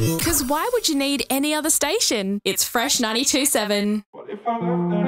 Because why would you need any other station? It's Fresh 92.7. What if I left